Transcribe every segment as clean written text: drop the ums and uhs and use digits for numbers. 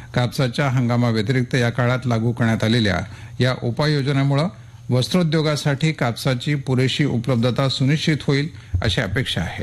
कापसाच्या हंगामाव्यतिरिक्त या काळात लागू करण्यात आलेल्या या उपाययोजनेमुळे वस्त्रोद्योगासाठी कापसाची पुरेशी उपलब्धता सुनिश्चित होईल अशी अपेक्षा आहे.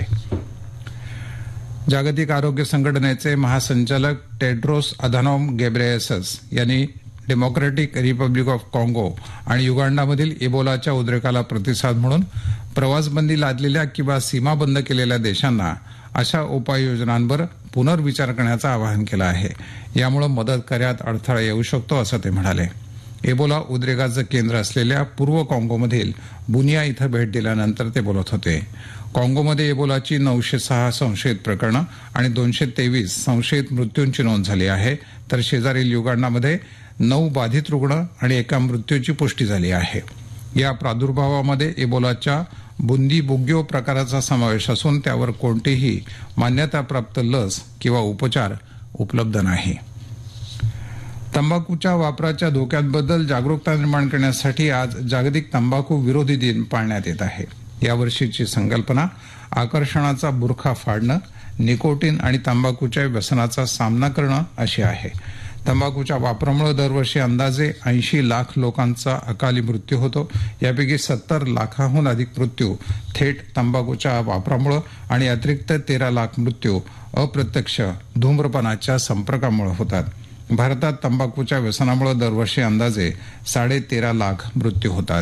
जागतिक आरोग्य संघटनेचे महासंचालक टेड्रोस अधानोम घेब्रेयेसस यांनी डेमोक्रॅटिक रिपब्लिक ऑफ काँगो आणि युगांडामधील इबोलाच्या उद्रेकाला प्रतिसाद म्हणून प्रवासबंदी लादलेल्या किंवा सीमा बंद केलेल्या देशांना अशा उपाययोजनांवर पुनर्विचार करण्याचं आवाहन केलं आहे. यामुळे मदत कार्यात अडथळा येऊ शकतो असं ते म्हणाले. इबोला उद्रेकाचं केंद्र असलेल्या पूर्व काँगोमधील बुनिया इथं भेट दिल्यानंतर ते बोलत होते. काँगोमध्ये इबोलाची 906 संशयित प्रकरणं आणि 223 संशयित मृत्यूंची नोंद झाली आहे, तर शेजारील युगांडामध्ये 9 बाधित रुग्ण आणि एका मृत्यूची पुष्टी झाली आहे. या प्रादुर्भावामध्ये इबोलाच्या बुंदीबुग्यो प्रकाराचा समावेश असून त्यावर कोणतीही मान्यताप्राप्त लस किंवा उपचार उपलब्ध नाही. तंबाखूच्या वापराच्या धोक्यांबद्दल जागरूकता निर्माण करण्यासाठी आज जागतिक तंबाखू विरोधी दिन पाळण्यात येत आहे. यावर्षीची संकल्पना आकर्षणाचा बुरखा फाडणं, निकोटीन आणि तंबाखूच्या व्यसनाचा सामना करणं अशी आहे. तंबाखूच्या वापरामुळे दरवर्षी अंदाजे 80 लाख लोकांचा अकाली मृत्यू होतो. यापैकी 70 लाखांहून अधिक मृत्यू थेट तंबाखूच्या वापरामुळे आणि अतिरिक्त 13 लाख मृत्यू अप्रत्यक्ष धूम्रपानाच्या संपर्कामुळे होतात. भारतात तंबाखूच्या व्यसनामुळे दरवर्षी अंदाजे 13.5 लाख मृत्यू होतात.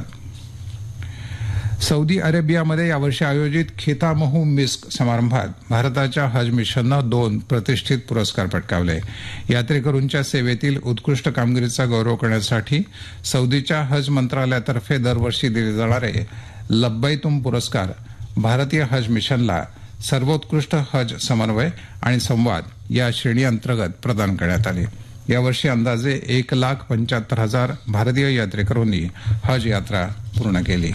सौदी अरेबियामध्ये यावर्षी आयोजित खितामहू मिस्क समारंभात भारताच्या हज मिशननं 2 प्रतिष्ठित पुरस्कार पटकावले. यात्रेकरूंच्या सेवेतील उत्कृष्ट कामगिरीचा गौरव करण्यासाठी सौदीच्या हज मंत्रालयातर्फे दरवर्षी दिले जाणारे लब्बैतुम पुरस्कार भारतीय हज मिशनला सर्वोत्कृष्ट हज समन्वय आणि संवाद या श्रेणीअंतर्गत प्रदान करण्यात आले. यावर्षी अंदाजे 1,75,000 भारतीय यात्रेकरूंनी हज यात्रा पूर्ण केली.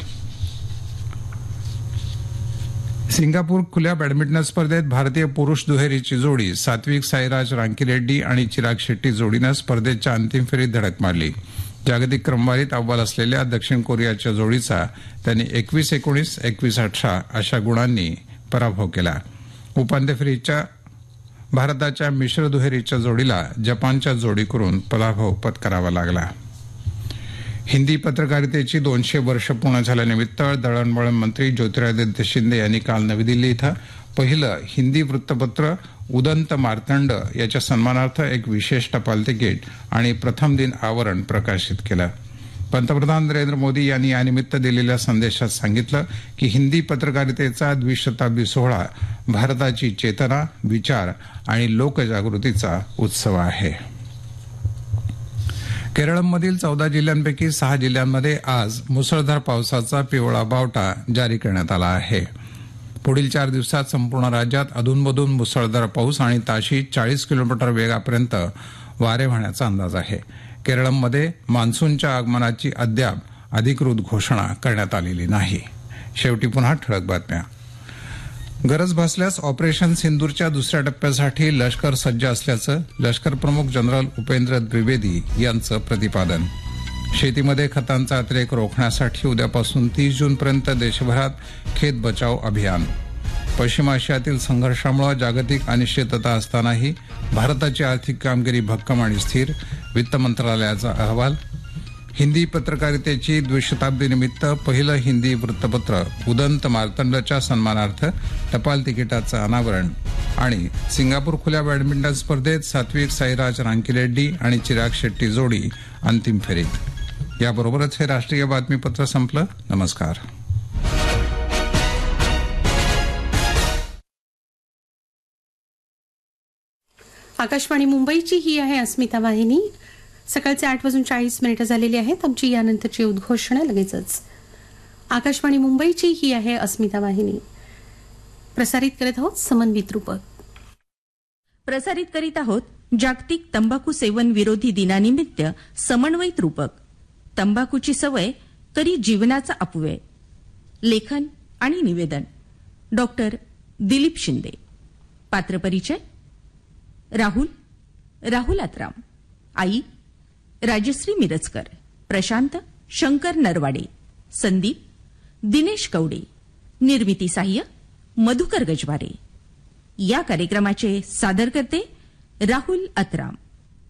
सिंगापूर खुल्या बॅडमिंटन स्पर्धेत भारतीय पुरुष दुहेरीची जोडी सात्विक साईराज रांकीरेड्डी आणि चिराग शेट्टी जोडीनं स्पर्धेच्या अंतिम फेरीत धडक मारली. जागतिक क्रमवारीत अव्वल असलेल्या दक्षिण कोरियाच्या जोडीचा त्यांनी 21-19, 21-18 अशा गुणांनी पराभव केला. उपांत्य फेरीच्या भारताच्या मिश्र दुहेरीच्या जोडीला जपानच्या जोडीकडून पराभव पत्करावा लागला. हिंदी पत्रकारितेची 200 वर्ष पूर्ण झाल्यानिमित्त दळणवळण मंत्री ज्योतिरादित्य शिंदे यांनी काल नवी दिल्ली इथं पहिलं हिंदी वृत्तपत्र उदंत मार्तंड याच्या सन्मानार्थ एक विशेष टपाल तिकीट आणि प्रथम दिन आवरण प्रकाशित केलं. पंतप्रधान नरेंद्र मोदी यांनी यानिमित्त दिलेल्या संदेशात सांगितलं की हिंदी पत्रकारितेचा द्विशताब्दी सोहळा भारताची चेतना, विचार आणि लोकजागृतीचा उत्सव आहे. केरळमधील 14 जिल्ह्यांपैकी 6 जिल्ह्यांमध्ये आज मुसळधार पावसाचा पिवळा बावटा जारी करण्यात आला आहे. पुढील 4 दिवसात संपूर्ण राज्यात अधूनमधून मुसळधार पाऊस आणि ताशी 40 किलोमीटर वेगापर्यंत वारे वाहण्याचा अंदाज आहे. केरळमध्ये मान्सूनच्या आगमनाची अद्याप अधिकृत घोषणा करण्यात आलेली नाही. शेवटी पुन्हा ठळक बातम्या. गरज भासल्यास ऑपरेशन सिंदूरच्या दुसऱ्या टप्प्यासाठी लष्कर सज्ज असल्याचं लष्कर प्रमुख जनरल उपेंद्र द्विवेदी यांचं प्रतिपादन. शेतीमध्ये खतांचा अतिरेक रोखण्यासाठी उद्यापासून 30 जूनपर्यंत देशभरात खेत बचाव अभियान. पश्चिम आशियातील संघर्षामुळे जागतिक अनिश्चितता असतानाही भारताची आर्थिक कामगिरी भक्कम आणि स्थिर, वित्त मंत्रालयाचा अहवाल. हिंदी पत्रकारितेची द्विशताब्दीनिमित्त पहिलं हिंदी वृत्तपत्र उदंत मार्तंडच्या सन्मानार्थ टपाल तिकिटाचं अनावरण आणि सिंगापूर खुल्या बॅडमिंटन स्पर्धेत सात्विक साईराज रांकीरेड्डी आणि चिराग शेट्टी जोडी अंतिम फेरीत. याबरोबरच हे राष्ट्रीय बातमीपत्र संपलं. नमस्कार. आकाशवाणी मुंबईची ही आहे अस्मिता वाहिनी. सकाळचे 8:40 झालेली आहेत. आमची यानंतरची उद्घोषणा लगेचच. आकाशवाणी मुंबईची ही आहे अस्मिता वाहिनी. प्रसारित करत आहोत समन्वित रूपक. प्रसारित करीत आहोत जागतिक तंबाखू सेवन विरोधी दिनानिमित्त समन्वयित रूपक. तंबाखूची सवय करी जीवनाचा अपव्यय. लेखन आणि निवेदन डॉक्टर दिलीप शिंदे. पात्रपरिचय राहुल आत्राम. आई राजश्री मिरजकर. प्रशांत शंकर नरवाडे. संदीप दिनेश कवडे. निर्मिती सहाय्य मधुकर गजवारे. या कार्यक्रमाचे सादर करते राहुल अत्राम.